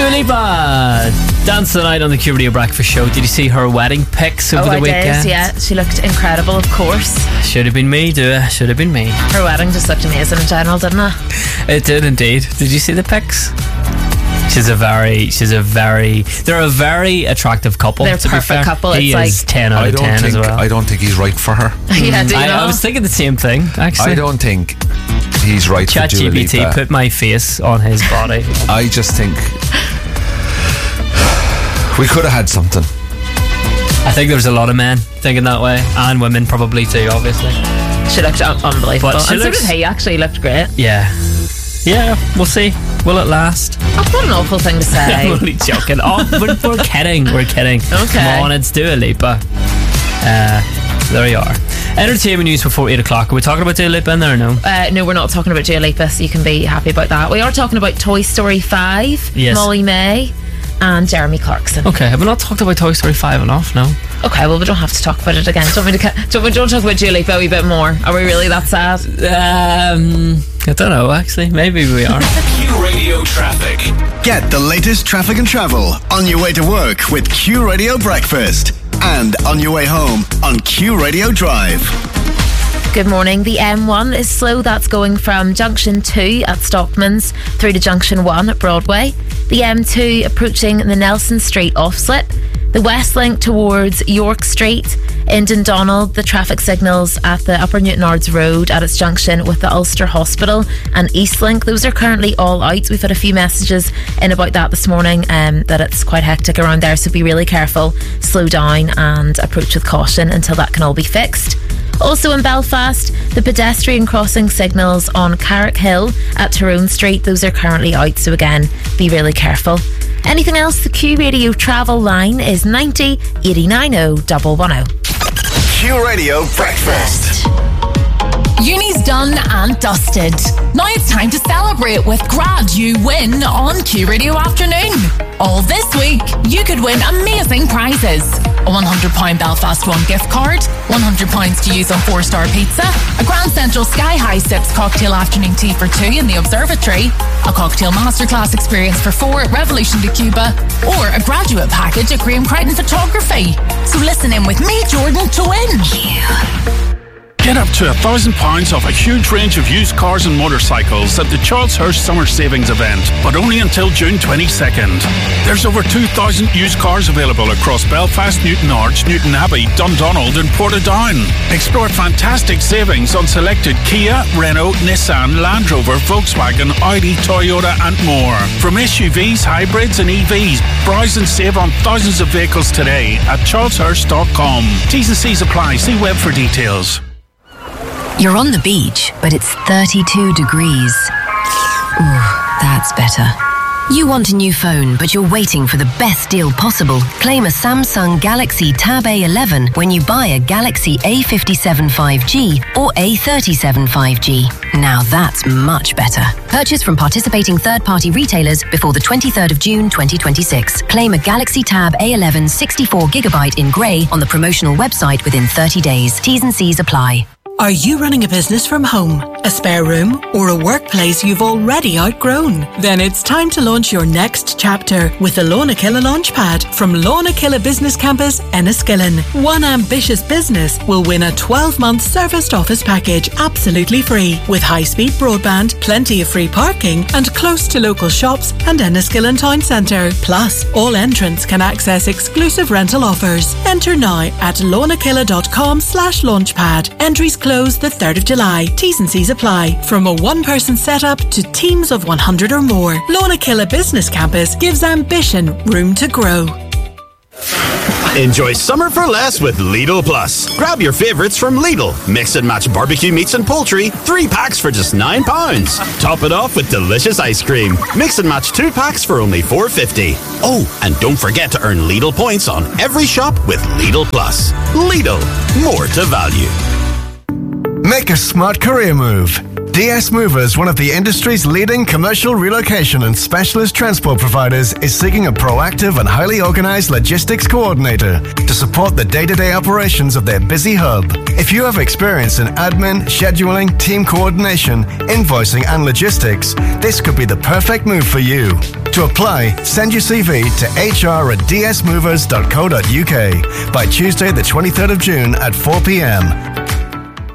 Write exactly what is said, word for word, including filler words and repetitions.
Dua Lipa dancing the night on the Q Radio Breakfast Show. Did you see her wedding pics over oh, the I weekend? Did, yeah, she looked incredible, of course. Should have been me, Dua. Should have been me. Her wedding just looked amazing in general, didn't it? It did indeed. Did you see the pics? She's a very, she's a very, they're a very attractive couple. They're a to perfect be fair. couple. He it's is like ten out I of don't ten think, as well. I don't think he's right for her. yeah, do you I, know? I was thinking the same thing, actually. I don't think he's right for Dua Lipa. ChatGPT put my face on his body. I just think we could have had something. I think there's a lot of men thinking that way, and women probably too, obviously. She looked un- unbelievable. But she and looks- so did he, actually. He looked great. Yeah. Yeah, we'll see. Will it last? Oh, what an awful thing to say. I'm only joking. Oh, we're, we're kidding. We're kidding. Okay. Come on, it's Dua Lipa. Uh, there you are. Entertainment news before eight o'clock. Are we talking about Dua Lipa in there or no? Uh, no, we're not talking about Dua Lipa, so you can be happy about that. We are talking about Toy Story five, Yes. Molly May, and Jeremy Clarkson. Okay, have we not talked about Toy Story five enough? No? Okay, well, we don't have to talk about it again. Do you want me to, ca- do you want me to talk about Dua Lipa a wee bit more? Are we really that sad? Um, I don't know, actually. Maybe we are. Q Radio Traffic. Get the latest traffic and travel on your way to work with Q Radio Breakfast and on your way home on Q Radio Drive. Good morning. The M one is slow. That's going from Junction two at Stockman's through to Junction one at Broadway. The M two approaching the Nelson Street off-slip. The West Link towards York Street. In Dundonald, the traffic signals at the Upper Newtonards Road at its junction with the Ulster Hospital and Eastlink, those are currently all out. We've had a few messages in about that this morning, um, that it's quite hectic around there, so be really careful, slow down and approach with caution until that can all be fixed. Also in Belfast, the pedestrian crossing signals on Carrick Hill at Tyrone Street, those are currently out, so again, be really careful. Anything else? The Q Radio travel line is ninety eighty-nine oh one one oh. Q Radio Breakfast. Uni's done and dusted. Now it's time to celebrate with Grad You Win on Q Radio Afternoon. All this week, you could win amazing prizes. A one hundred pounds Belfast One gift card, one hundred pounds to use on four star Pizza, a Grand Central Sky High Sips cocktail afternoon tea for two in the Observatory, a cocktail masterclass experience for four at Revolution de Cuba, or a graduate package at Graham Crichton Photography. So listen in with me, Jordan, to win. Get up to one thousand pounds off a huge range of used cars and motorcycles at the Charles Hirsch Summer Savings Event, but only until June twenty-second. There's over two thousand used cars available across Belfast, Newtonards, Newton Abbey, Dundonald and Portadown. Explore fantastic savings on selected Kia, Renault, Nissan, Land Rover, Volkswagen, Audi, Toyota and more. From S U Vs, hybrids and E Vs, browse and save on thousands of vehicles today at charles hirsch dot com. T's and C's apply. See web for details. You're on the beach, but it's thirty-two degrees. Ooh, that's better. You want a new phone, but you're waiting for the best deal possible. Claim a Samsung Galaxy Tab A eleven when you buy a Galaxy A fifty-seven five G or A thirty-seven five G. Now that's much better. Purchase from participating third-party retailers before the twenty-third of June twenty twenty-six. Claim a Galaxy Tab A eleven sixty-four gigabyte in grey on the promotional website within thirty days. T's and C's apply. Are you running a business from home, a spare room, or a workplace you've already outgrown? Then it's time to launch your next chapter with the Lornakilla Launchpad from Lornakilla Business Campus, Enniskillen. One ambitious business will win a twelve-month serviced office package absolutely free, with high-speed broadband, plenty of free parking, and close to local shops and Enniskillen Town Centre. Plus, all entrants can access exclusive rental offers. Enter now at lornakilla.com slash launchpad. Entries close the third of July. T's and C's apply. From a one-person setup to teams of one hundred or more, Lornakilla Business Campus gives ambition room to grow. Enjoy summer for less with Lidl Plus. Grab your favourites from Lidl. Mix and match barbecue meats and poultry. Three packs for just nine pounds. Top it off with delicious ice cream. Mix and match two packs for only four fifty. Oh, and don't forget to earn Lidl points on every shop with Lidl Plus. Lidl, more to value. Make a smart career move. D S Movers, one of the industry's leading commercial relocation and specialist transport providers, is seeking a proactive and highly organized logistics coordinator to support the day-to-day operations of their busy hub. If you have experience in admin, scheduling, team coordination, invoicing and logistics, this could be the perfect move for you. To apply, send your C V to h r at d s movers dot co dot u k by Tuesday the twenty-third of June at four p.m.